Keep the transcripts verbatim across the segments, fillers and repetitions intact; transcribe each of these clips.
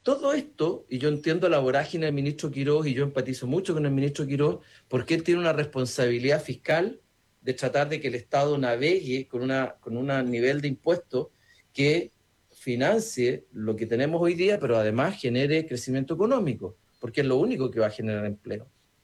todo esto, y yo entiendo la vorágine del ministro Quirós, y yo empatizo mucho con el ministro Quirós, porque él tiene una responsabilidad fiscal de tratar de que el Estado navegue con una con un nivel de impuestos que financie lo que tenemos hoy día, pero además genere crecimiento económico, porque es lo único que va a generar empleo.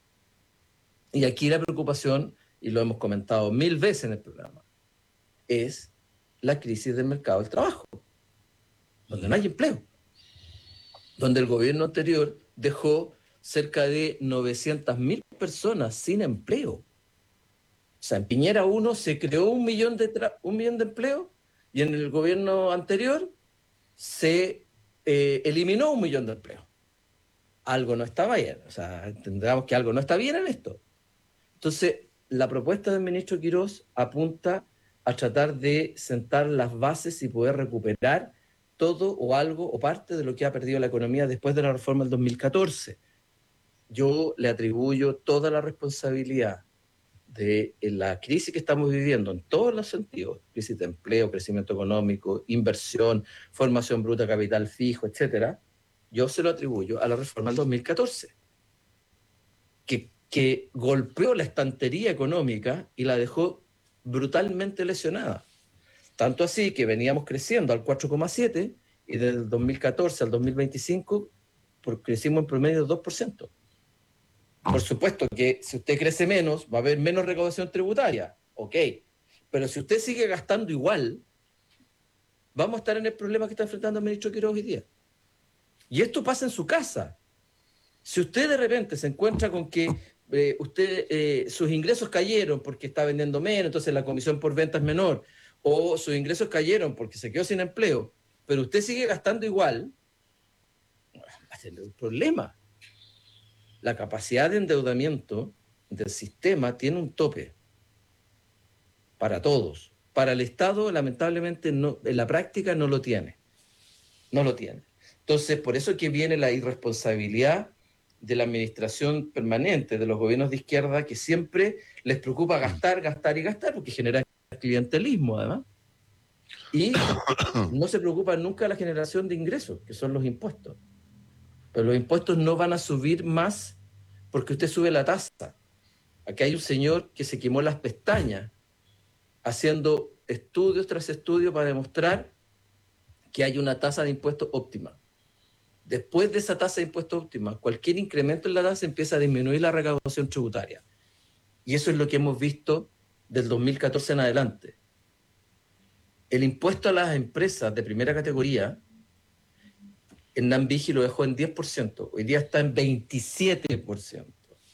Y aquí la preocupación, y lo hemos comentado mil veces en el programa, es la crisis del mercado del trabajo, donde no hay empleo, donde el gobierno anterior dejó cerca de novecientas mil personas sin empleo. O sea, en Piñera uno se creó un millón de, tra- un millón de empleos, y en el gobierno anterior se eh, eliminó un millón de empleos. Algo no estaba bien, o sea, entendamos que algo no está bien en esto. Entonces, la propuesta del ministro Quirós apunta a tratar de sentar las bases y poder recuperar todo o algo o parte de lo que ha perdido la economía después de la reforma del dos mil catorce. Yo le atribuyo toda la responsabilidad de la crisis que estamos viviendo en todos los sentidos, crisis de empleo, crecimiento económico, inversión, formación bruta, capital fijo, etcétera. Yo se lo atribuyo a la reforma del dos mil catorce, que, que golpeó la estantería económica y la dejó brutalmente lesionada. Tanto así que veníamos creciendo al cuatro coma siete y del dos mil catorce al dos mil veinticinco por, crecimos en promedio dos por ciento. Por supuesto que si usted crece menos, va a haber menos recaudación tributaria, ok, pero si usted sigue gastando igual, vamos a estar en el problema que está enfrentando el ministro Quirós hoy día. Y esto pasa en su casa. Si usted de repente se encuentra con que eh, usted eh, sus ingresos cayeron porque está vendiendo menos, entonces la comisión por venta es menor, o sus ingresos cayeron porque se quedó sin empleo, pero usted sigue gastando igual, va a tener un problema. La capacidad de endeudamiento del sistema tiene un tope para todos. Para el Estado, lamentablemente, no, en la práctica no lo tiene. No lo tiene. Entonces, por eso es que viene la irresponsabilidad de la administración permanente, de los gobiernos de izquierda, que siempre les preocupa gastar, gastar y gastar, porque genera clientelismo, además. Y no se preocupa nunca de la generación de ingresos, que son los impuestos. Pero los impuestos no van a subir más porque usted sube la tasa. Aquí hay un señor que se quemó las pestañas haciendo estudios tras estudios para demostrar que hay una tasa de impuestos óptima. Después de esa tasa de impuestos óptima, cualquier incremento en la tasa empieza a disminuir la recaudación tributaria. Y eso es lo que hemos visto del dos mil catorce en adelante. El impuesto a las empresas de primera categoría, en Nambigi lo dejó en diez por ciento, hoy día está en veintisiete por ciento.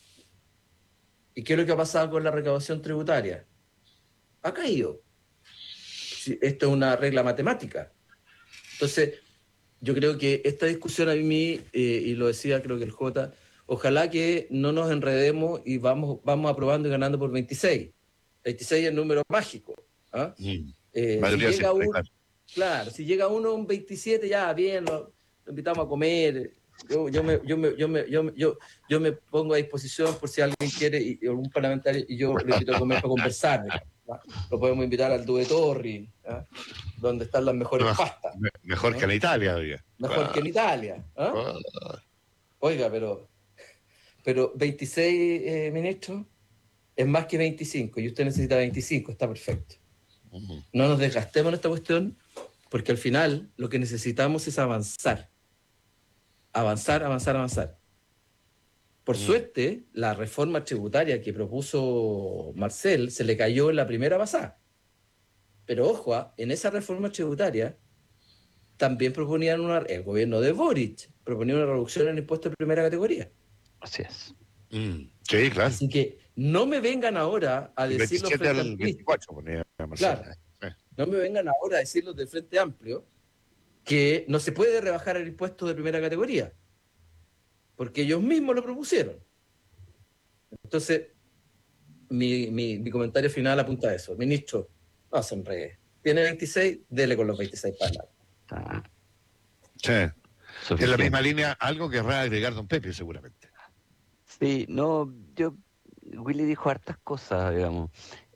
¿Y qué es lo que ha pasado con la recaudación tributaria? Ha caído. Esto es una regla matemática. Entonces, yo creo que esta discusión a mí, eh, y lo decía creo que el J, ojalá que no nos enredemos y vamos, vamos aprobando y ganando por veintiséis. veintiséis es el número mágico. ¿Ah? Mm. Eh, si llega uno, claro, si llega uno a un veintisiete, ya bien, lo, lo invitamos a comer. Yo, yo, me, yo, me, yo, me, yo, me, yo, yo me pongo a disposición por si alguien quiere, y, y algún parlamentario, y yo lo invito a comer para conversar. ¿No? Lo podemos invitar al Due Torri, ¿eh? Donde están las mejores no, pastas. Me, mejor ¿no? que en Italia, oiga. Mejor ah. que en Italia. ¿Eh? Ah. Oiga, pero, pero veintiséis eh, ministros es más que veinticinco, y usted necesita veinticinco, está perfecto. Uh-huh. No nos desgastemos en esta cuestión, porque al final lo que necesitamos es avanzar. Avanzar, avanzar, avanzar. Por uh-huh. suerte, la reforma tributaria que propuso Marcel se le cayó en la primera pasada. Pero ojo, en esa reforma tributaria también proponían una, el gobierno de Boric proponía una reducción en el impuesto de primera categoría. Así es. Mm, sí, claro. Así que no me vengan ahora a decirlo frente al veinticuatro, ponía claro, sí. No me vengan ahora a decirlo del Frente Amplio que no se puede rebajar el impuesto de primera categoría, porque ellos mismos lo propusieron. Entonces, mi, mi, mi comentario final apunta a eso. Ministro, no se enrede. Tiene veintiséis, dele con los veintiséis para adelante. Ah. Sí. En la misma línea, algo querrá agregar don Pepe, seguramente. Sí, no, yo, Willy dijo hartas cosas, digamos.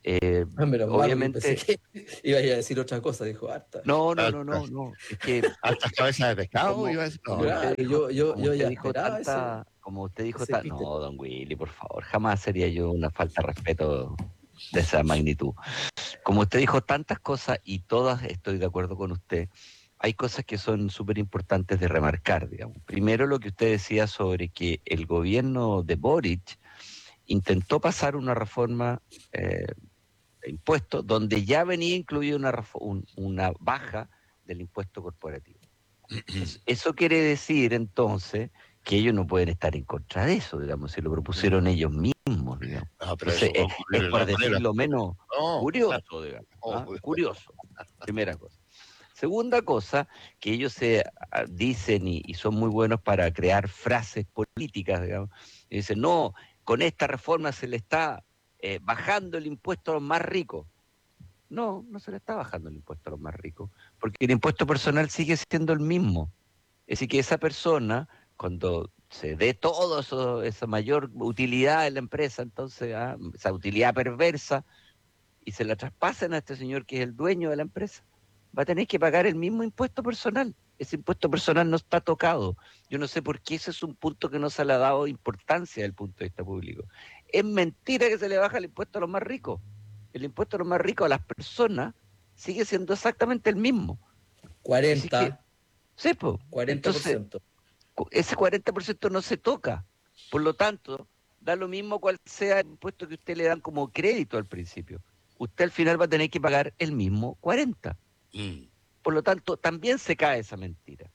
Eh, Menos mal, obviamente... pensé que iba a decir otra cosa, dijo harta. No, no, no, no, no. Es que... ¿Hartas cabezas de pescado? Como, Iba a decir, como no, usted Claro, dijo, yo, yo, como yo usted ya dijo esperaba tanta... ese, Como usted dijo ese tan... No, epíteto. don Willy, por favor. Jamás sería yo una falta de respeto de esa magnitud. Como usted dijo tantas cosas y todas estoy de acuerdo con usted, hay cosas que son súper importantes de remarcar, digamos. Primero, lo que usted decía sobre que el gobierno de Boric intentó pasar una reforma eh, de impuestos donde ya venía incluida una, un, una baja del impuesto corporativo. Eso, eso quiere decir, entonces, que ellos no pueden estar en contra de eso, digamos, si lo propusieron ellos mismos, digamos. no, pero Entonces, eso va a es, ocurrir es de por todas maneras. decirlo menos No, curioso, digamos. ¿Ah? no. Curioso, primera cosa. Segunda cosa, que ellos se ah, dicen y, y son muy buenos para crear frases políticas, digamos. Y dicen, no, con esta reforma se le está eh, bajando el impuesto a los más ricos. No, no se le está bajando el impuesto a los más ricos, porque el impuesto personal sigue siendo el mismo. Es decir, que esa persona, cuando se dé todo eso, esa mayor utilidad en la empresa, entonces, ah, esa utilidad perversa, y se la traspasen a este señor que es el dueño de la empresa, va a tener que pagar el mismo impuesto personal. Ese impuesto personal no está tocado. Yo no sé por qué ese es un punto que no se le ha dado importancia desde el punto de vista público. Es mentira que se le baja el impuesto a los más ricos. El impuesto a los más ricos, a las personas, sigue siendo exactamente el mismo. Así que, cuarenta, sí, pues, cuarenta por entonces, ciento. ese cuarenta por ciento no se toca. Por lo tanto, da lo mismo cual sea el impuesto que usted le dan como crédito al principio. Usted al final va a tener que pagar el mismo cuarenta. Mm. Por lo tanto, también se cae esa mentira.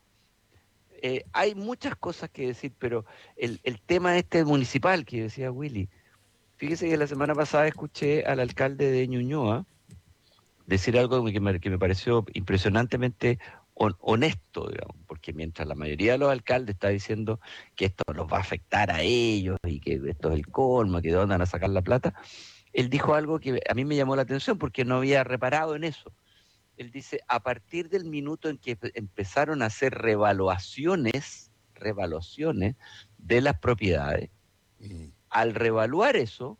Eh, hay muchas cosas que decir, pero el, el tema este municipal que decía Willy, fíjese que la semana pasada escuché al alcalde de Ñuñoa decir algo que me, que me pareció impresionantemente hon- honesto, digamos, porque mientras la mayoría de los alcaldes está diciendo que esto los va a afectar a ellos y que esto es el colmo, que de dónde van a sacar la plata, él dijo algo que a mí me llamó la atención porque no había reparado en eso. Él dice, a partir del minuto en que empezaron a hacer revaluaciones, revaluaciones de las propiedades, Mm. al revaluar eso,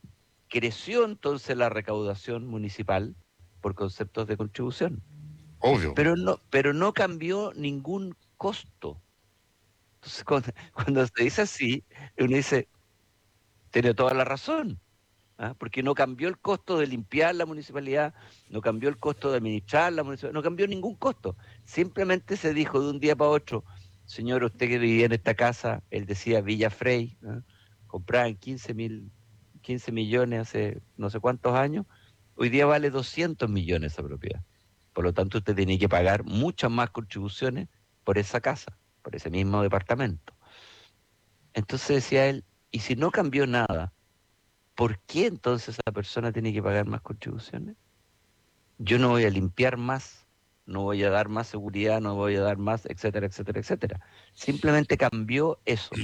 creció entonces la recaudación municipal por conceptos de contribución. Obvio. Pero no, pero no cambió ningún costo. Entonces, cuando, cuando se dice así, uno dice, tiene toda la razón. ¿Ah? Porque no cambió el costo de limpiar la municipalidad, no cambió el costo de administrar la municipalidad, no cambió ningún costo. Simplemente se dijo de un día para otro, señor, usted que vivía en esta casa, él decía Villa Frey, ¿ah? Compraban quince mil, quince millones hace no sé cuántos años, hoy día vale doscientos millones esa propiedad. Por lo tanto, usted tiene que pagar muchas más contribuciones por esa casa, por ese mismo departamento. Entonces decía él, ¿y si no cambió nada? ¿Por qué entonces esa persona tiene que pagar más contribuciones? Yo no voy a limpiar más, no voy a dar más seguridad, no voy a dar más, etcétera, etcétera, etcétera. Simplemente cambió eso.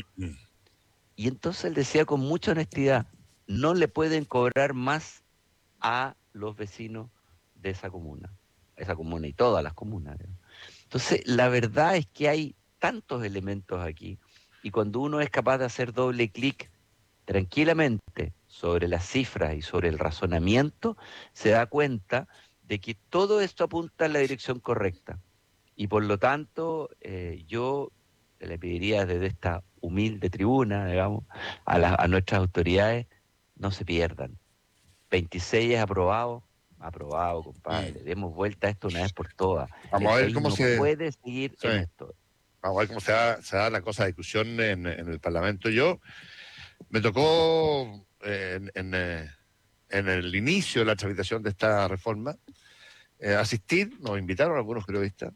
Y entonces él decía con mucha honestidad, no le pueden cobrar más a los vecinos de esa comuna, esa comuna y todas las comunas. ¿No? Entonces, la verdad es que hay tantos elementos aquí, y cuando uno es capaz de hacer doble clic tranquilamente sobre las cifras y sobre el razonamiento, se da cuenta de que todo esto apunta en la dirección correcta. Y por lo tanto, eh, yo le pediría desde esta humilde tribuna, digamos, a, la, a nuestras autoridades, no se pierdan. veintiséis es aprobado, aprobado, compadre. Mm. Demos vuelta a esto una vez por todas. Vamos El a ver país cómo no se... puede seguir Sí. en esto. Vamos a ver cómo se da, se da la cosa de discusión en, en el Parlamento. Yo me tocó eh, en, en, eh, en el inicio de la tramitación de esta reforma eh, asistir, nos invitaron algunos periodistas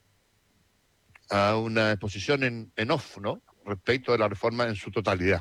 a una exposición en, en off, ¿no? Respecto de la reforma en su totalidad.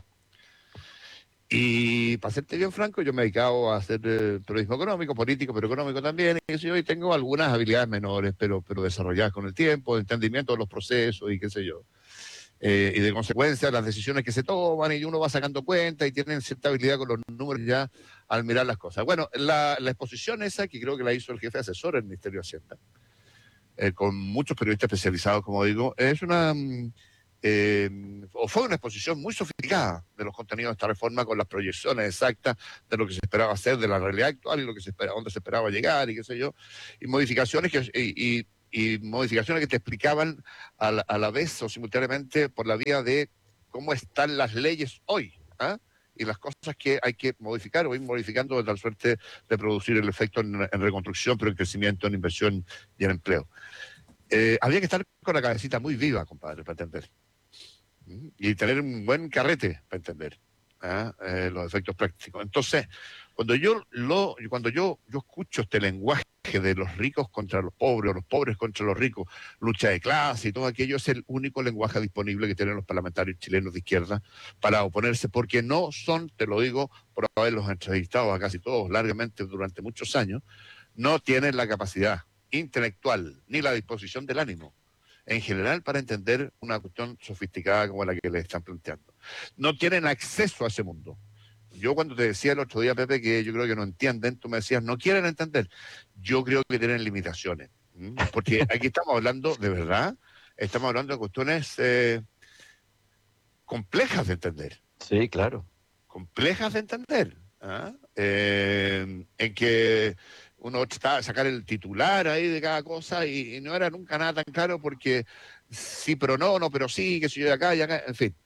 Y para serte bien franco, yo me he dedicado a hacer eh, periodismo económico, político, pero económico también, y, yo, y tengo algunas habilidades menores, pero, pero desarrolladas con el tiempo, de entendimiento de los procesos y qué sé yo. Eh, y de consecuencia las decisiones que se toman y uno va sacando cuenta y tienen cierta habilidad con los números ya al mirar las cosas. Bueno, la, la exposición esa, que creo que la hizo el jefe asesor del Ministerio de Hacienda, eh, con muchos periodistas especializados, como digo, es una... eh, o fue una exposición muy sofisticada de los contenidos de esta reforma, con las proyecciones exactas de lo que se esperaba hacer, de la realidad actual y lo que se espera, dónde se esperaba llegar y qué sé yo, y modificaciones que y, y, y modificaciones que te explicaban a la, a la vez o simultáneamente por la vía de cómo están las leyes hoy, ¿ah? Y las cosas que hay que modificar o ir modificando de tal suerte de producir el efecto en, en reconstrucción, pero en crecimiento, en inversión y en empleo. Eh, había que estar con la cabecita muy viva, compadre, para entender. ¿Mm? Y tener un buen carrete para entender, ¿ah? eh, los efectos prácticos. Entonces, cuando yo lo, cuando yo, yo escucho este lenguaje de los ricos contra los pobres, o los pobres contra los ricos, lucha de clase y todo aquello, es el único lenguaje disponible que tienen los parlamentarios chilenos de izquierda para oponerse, porque no son, te lo digo, por haberlos entrevistado a casi todos largamente durante muchos años, no tienen la capacidad intelectual ni la disposición del ánimo en general para entender una cuestión sofisticada como la que les están planteando. No tienen acceso a ese mundo. Yo cuando te decía el otro día, Pepe, que yo creo que no entienden, tú me decías, no quieren entender. Yo creo que tienen limitaciones. ¿Mm? Porque aquí estamos hablando, de verdad, estamos hablando de cuestiones eh, complejas de entender. Sí, claro. Complejas de entender. ¿Ah? Eh, en que uno está a sacar el titular ahí de cada cosa y, y no era nunca nada tan claro porque sí, pero no, no, pero sí, que si yo de acá y acá, en fin.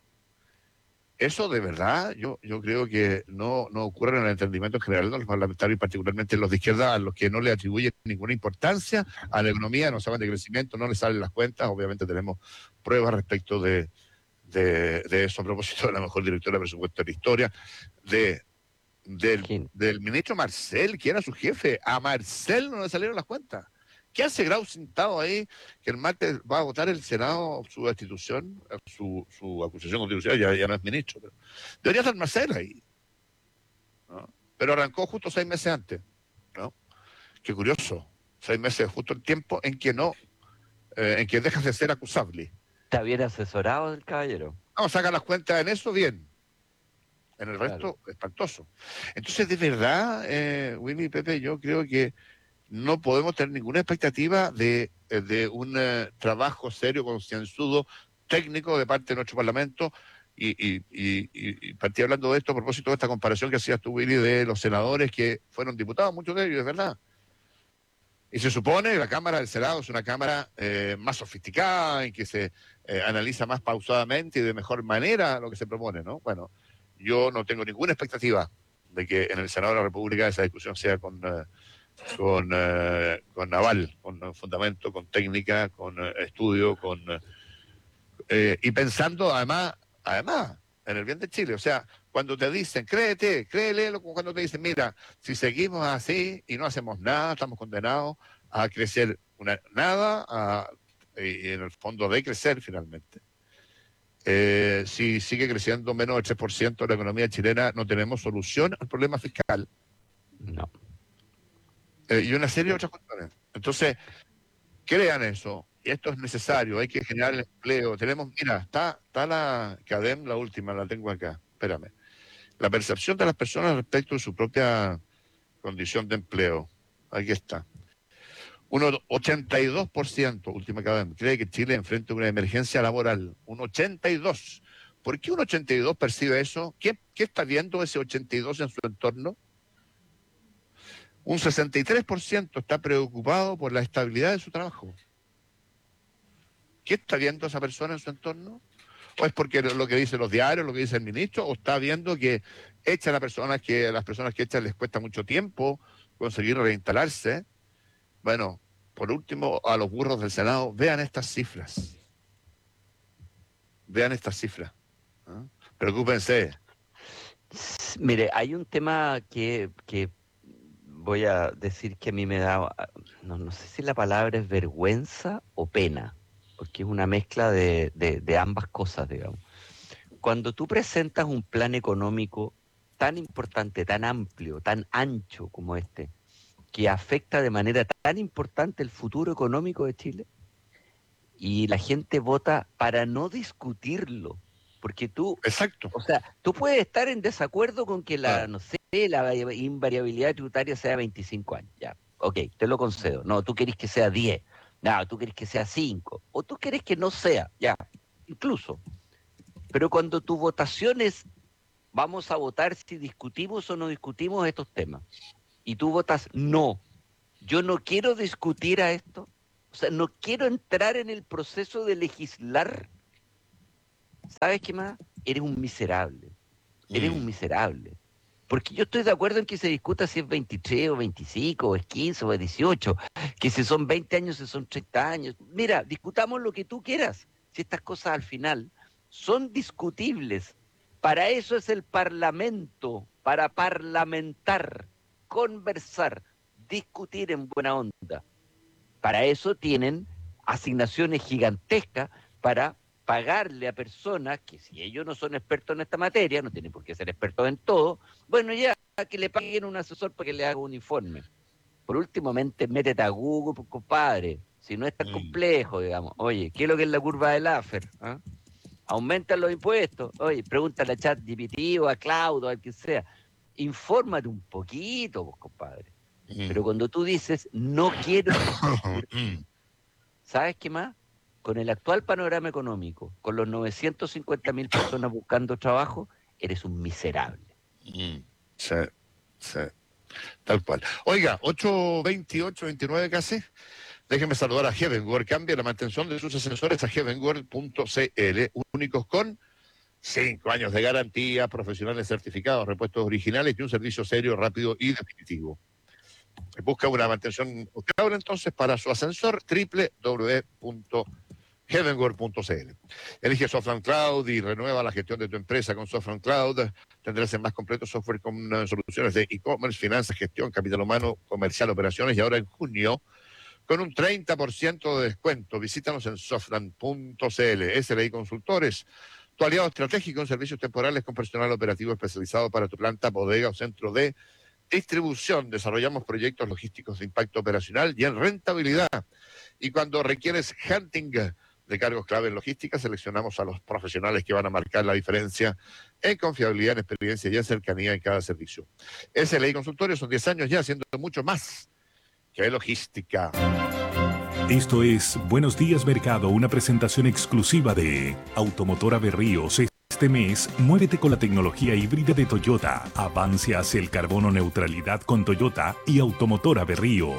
Eso de verdad, yo, yo creo que no, no ocurre en el entendimiento en general de los parlamentarios, particularmente los de izquierda, a los que no le atribuyen ninguna importancia a la economía, no saben de crecimiento, no les salen las cuentas. Obviamente tenemos pruebas respecto de, de, de eso a propósito de la mejor directora de presupuesto de la historia, de, del, del ministro Marcel, que era su jefe. A Marcel no le salieron las cuentas. ¿Qué hace Grau sentado ahí que el martes va a votar el Senado su destitución, su, su acusación constitucional? Ya, ya no es ministro, pero debería estar Marcel ahí, ¿no? Pero arrancó justo seis meses antes, ¿no? Qué curioso, seis meses justo el tiempo en que no, eh, en que dejas de ser acusable. Está bien asesorado el caballero. Vamos a sacar las cuentas en eso, bien. En el resto, claro, espantoso. Entonces, de verdad, eh, Willy y Pepe, yo creo que no podemos tener ninguna expectativa de, de un uh, trabajo serio, concienzudo, técnico de parte de nuestro Parlamento. Y, y, y, y partí hablando de esto a propósito de esta comparación que hacías tú, Willy, de los senadores que fueron diputados, muchos de ellos, es verdad. Y se supone que la Cámara del Senado es una Cámara eh, más sofisticada, en que se eh, analiza más pausadamente y de mejor manera lo que se propone, ¿no? Bueno, yo no tengo ninguna expectativa de que en el Senado de la República esa discusión sea con... Uh, con, eh, con aval, con uh, fundamento, con técnica, con uh, estudio, con uh, eh, y pensando además, además, en el bien de Chile. O sea, cuando te dicen, créete, créele, cuando te dicen, mira, si seguimos así y no hacemos nada, estamos condenados a crecer una, nada, a, y en el fondo de crecer finalmente. Eh, si sigue creciendo menos del tres por ciento de la economía chilena, no tenemos solución al problema fiscal. No. Eh, y una serie de otras cuestiones. Entonces, crean eso. Y esto es necesario. Hay que generar el empleo. Tenemos, mira, está, está la CADEM, la última, la tengo acá. Espérame. La percepción de las personas respecto de su propia condición de empleo. Aquí está. Un ochenta y dos por ciento, última CADEM, cree que Chile enfrenta una emergencia laboral. Un ochenta y dos por ciento. ¿Por qué un ochenta y dos por ciento percibe eso? ¿Qué, qué está viendo ese ochenta y dos por ciento en su entorno? Un sesenta y tres por ciento está preocupado por la estabilidad de su trabajo. ¿Qué está viendo esa persona en su entorno? ¿O es porque lo que dicen los diarios, lo que dice el ministro? ¿O está viendo que echan a personas que a las personas que echan les cuesta mucho tiempo conseguir reinstalarse? Bueno, por último, a los burros del Senado, vean estas cifras. Vean estas cifras. ¿Ah? Preocúpense. Mire, hay un tema que... que... voy a decir que a mí me da, no, no sé si la palabra es vergüenza o pena, porque es una mezcla de, de, de ambas cosas, digamos. Cuando tú presentas un plan económico tan importante, tan amplio, tan ancho como este, que afecta de manera tan importante el futuro económico de Chile, y la gente vota para no discutirlo, porque tú, exacto, o sea, tú puedes estar en desacuerdo con que la, ah. no sé, la invariabilidad tributaria sea veinticinco años, ya, ok, te lo concedo. No, tú querés que sea diez, no, tú querés que sea cinco, o tú querés que no sea, ya, incluso. Pero cuando tu votación es, vamos a votar si discutimos o no discutimos estos temas, y tú votas no, yo no quiero discutir a esto, o sea, no quiero entrar en el proceso de legislar, ¿sabes qué más? Eres un miserable, eres mm. un miserable. Porque yo estoy de acuerdo en que se discuta si es veintitrés o veinticinco o es quince o es dieciocho, que si son veinte años, si son treinta años. Mira, discutamos lo que tú quieras. Si estas cosas al final son discutibles, para eso es el Parlamento, para parlamentar, conversar, discutir en buena onda. Para eso tienen asignaciones gigantescas para pagarle a personas que, si ellos no son expertos en esta materia, no tienen por qué ser expertos en todo, bueno, ya que le paguen un asesor para que le haga un informe. Por último, métete a Google, compadre, si no es tan complejo, digamos. Oye, ¿qué es lo que es la curva de Laffer? ¿Ah? Aumentan los impuestos. Oye, pregúntale a ChatGPT o a Cloud o a quien sea. Infórmate un poquito, pues, compadre. Pero cuando tú dices, no quiero... ¿Sabes qué más? Con el actual panorama económico, con los novecientas cincuenta mil personas buscando trabajo, eres un miserable. Mm, sí, sí, tal cual. Oiga, ocho veintiocho, veintinueve casi. Déjeme saludar a Heavenworld. Cambia la mantención de sus ascensores a heavenworld punto c l, únicos con cinco años de garantía, profesionales certificados, repuestos originales y un servicio serio, rápido y definitivo. Busca una mantención ahora entonces para su ascensor, doble u doble u doble u punto heavenworld punto c l. Elige Softland Cloud y renueva la gestión de tu empresa con Softland Cloud. Tendrás el más completo software con uh, soluciones de e-commerce, finanzas, gestión, capital humano, comercial, operaciones, y ahora en junio con un treinta por ciento de descuento. Visítanos en softland punto c l. S L I Consultores, tu aliado estratégico en servicios temporales con personal operativo especializado para tu planta, bodega o centro de distribución. Desarrollamos proyectos logísticos de impacto operacional y en rentabilidad. Y cuando requieres hunting de cargos clave en logística, seleccionamos a los profesionales que van a marcar la diferencia en confiabilidad, en experiencia y en cercanía en cada servicio. S L I Consultores son diez años ya haciendo mucho más que logística. Esto es Buenos Días Mercado, una presentación exclusiva de Automotora Berríos. Este mes, muévete con la tecnología híbrida de Toyota. Avance hacia el carbono neutralidad con Toyota y Automotora Berrío.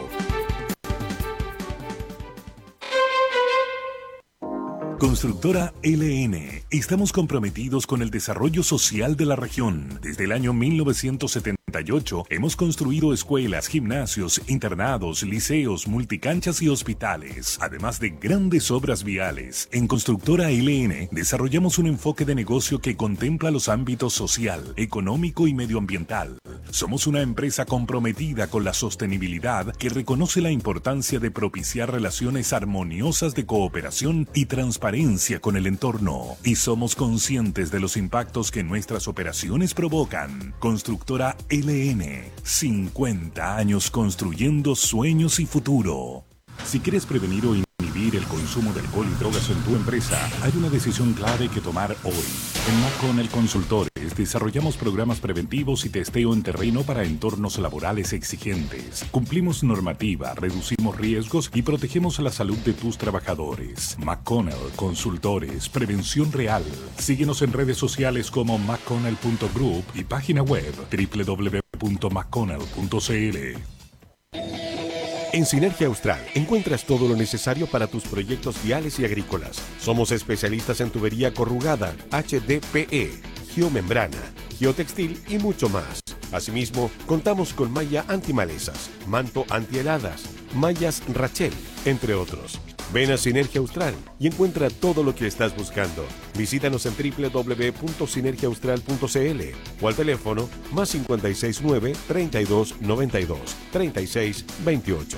Constructora L N. Estamos comprometidos con el desarrollo social de la región. Desde el año mil novecientos setenta y ocho hemos construido escuelas, gimnasios, internados, liceos, multicanchas y hospitales, además de grandes obras viales. En Constructora L N desarrollamos un enfoque de negocio que contempla los ámbitos social, económico y medioambiental. Somos una empresa comprometida con la sostenibilidad que reconoce la importancia de propiciar relaciones armoniosas de cooperación y transparencia con el entorno, y somos conscientes de los impactos que nuestras operaciones provocan. Constructora L N, cincuenta años construyendo sueños y futuro. Si quieres prevenir o inhibir el consumo de alcohol y drogas en tu empresa, hay una decisión clave que tomar hoy. En McConnell Consultores desarrollamos programas preventivos y testeo en terreno para entornos laborales exigentes. Cumplimos normativa, reducimos riesgos y protegemos la salud de tus trabajadores. McConnell Consultores, prevención real. Síguenos en redes sociales como mcconnell punto group y página web doble u doble u doble u punto mcconnell punto c l. En Sinergia Austral encuentras todo lo necesario para tus proyectos viales y agrícolas. Somos especialistas en tubería corrugada, H D P E, geomembrana, geotextil y mucho más. Asimismo, contamos con malla antimalezas, manto antiheladas, mallas Rachel, entre otros. Ven a Sinergia Austral y encuentra todo lo que estás buscando. Visítanos en doble u doble u doble u punto sinergia austral punto c l o al teléfono más cinco seis nueve, treinta y dos, noventa y dos, treinta y seis, veintiocho.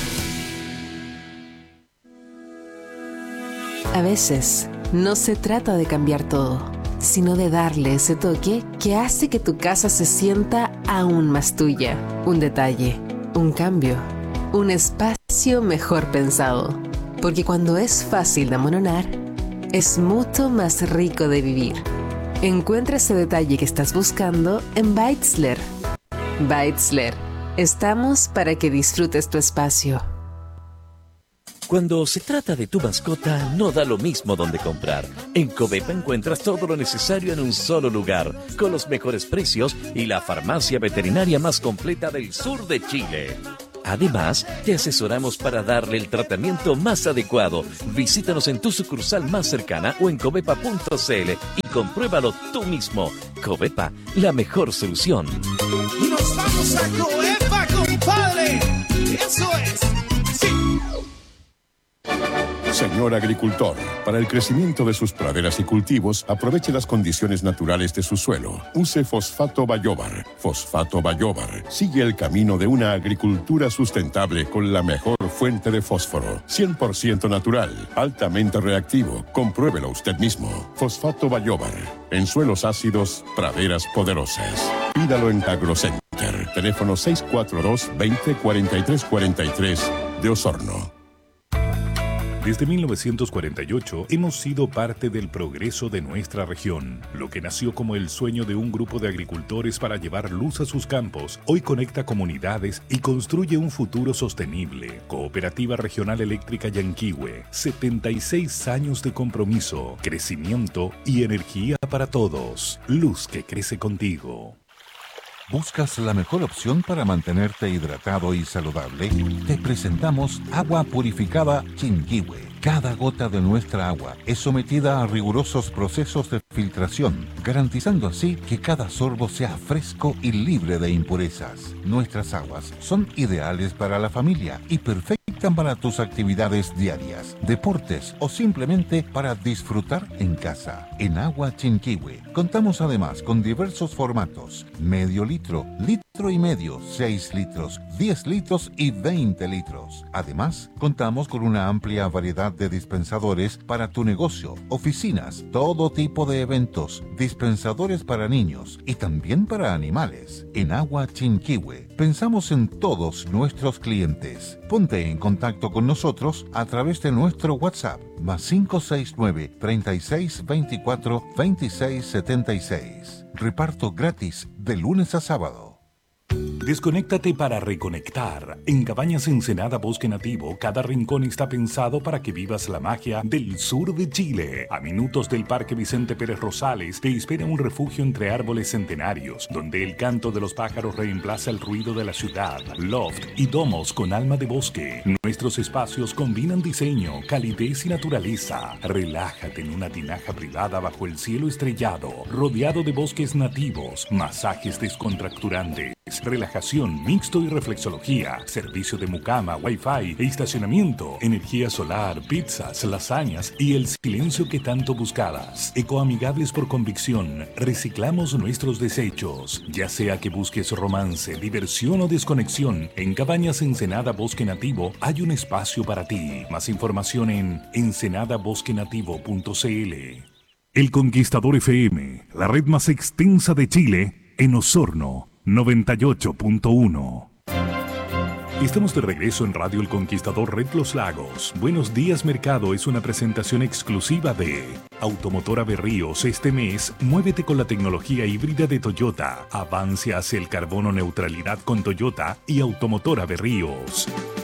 A veces, no se trata de cambiar todo, sino de darle ese toque que hace que tu casa se sienta aún más tuya. Un detalle, un cambio, un espacio mejor pensado. Porque cuando es fácil de amononar, es mucho más rico de vivir. Encuentra ese detalle que estás buscando en Beitzler. Beitzler. Estamos para que disfrutes tu espacio. Cuando se trata de tu mascota, no da lo mismo donde comprar. En Covepa encuentras todo lo necesario en un solo lugar, con los mejores precios y la farmacia veterinaria más completa del sur de Chile. Además, te asesoramos para darle el tratamiento más adecuado. Visítanos en tu sucursal más cercana o en covepa punto cl y compruébalo tú mismo. Covepa, la mejor solución. ¡Nos vamos a Covepa, compadre! ¡Eso es! ¡Sí! Señor agricultor, para el crecimiento de sus praderas y cultivos, aproveche las condiciones naturales de su suelo. Use Fosfato Bayóvar. Fosfato Bayóvar sigue el camino de una agricultura sustentable con la mejor fuente de fósforo. cien por ciento natural, altamente reactivo. Compruébelo usted mismo. Fosfato Bayóvar. En suelos ácidos, praderas poderosas. Pídalo en AgroCenter. Teléfono seis cuatro dos, veinte, cuarenta y tres cuarenta y tres de Osorno. Desde mil novecientos cuarenta y ocho hemos sido parte del progreso de nuestra región. Lo que nació como el sueño de un grupo de agricultores para llevar luz a sus campos, hoy conecta comunidades y construye un futuro sostenible. Cooperativa Regional Eléctrica Yanquihue, setenta y seis años de compromiso, crecimiento y energía para todos. Luz que crece contigo. ¿Buscas la mejor opción para mantenerte hidratado y saludable? Te presentamos Agua Purificada Chinquihue. Cada gota de nuestra agua es sometida a rigurosos procesos de filtración, garantizando así que cada sorbo sea fresco y libre de impurezas. Nuestras aguas son ideales para la familia y perfectas para tus actividades diarias, deportes o simplemente para disfrutar en casa. En Agua Chinquihue contamos además con diversos formatos: medio litro, litro y medio, seis litros, diez litros y veinte litros. Además, contamos con una amplia variedad de dispensadores para tu negocio, oficinas, todo tipo de eventos, dispensadores para niños y también para animales. En Agua Chinquihue pensamos en todos nuestros clientes. Ponte en contacto con nosotros a través de nuestro WhatsApp más cinco seis nueve, treinta y seis, veinticuatro, veintiséis, setenta y seis. Reparto gratis de lunes a sábado. Desconéctate para reconectar. En Cabañas Ensenada Bosque Nativo, cada rincón está pensado para que vivas la magia del sur de Chile. A minutos del Parque Vicente Pérez Rosales, te espera un refugio entre árboles centenarios, donde el canto de los pájaros reemplaza el ruido de la ciudad. Loft y domos con alma de bosque. Nuestros espacios combinan diseño, calidez y naturaleza. Relájate en una tinaja privada bajo el cielo estrellado, rodeado de bosques nativos, masajes descontracturantes, relajación, mixto y reflexología, servicio de mucama, wifi, estacionamiento, energía solar, pizzas, lasañas y el silencio que tanto buscabas. Ecoamigables por convicción, reciclamos nuestros desechos. Ya sea que busques romance, diversión o desconexión, en Cabañas Ensenada Bosque Nativo hay un espacio para ti. Más información en ensenada bosque nativo punto cl. El Conquistador F M, la red más extensa de Chile, en Osorno, noventa y ocho punto uno. Estamos de regreso en Radio El Conquistador Red Los Lagos. Buenos días Mercado es una presentación exclusiva de Automotora Berríos. Este mes, muévete con la tecnología híbrida de Toyota. Avance hacia el carbono neutralidad con Toyota y Automotora Berríos.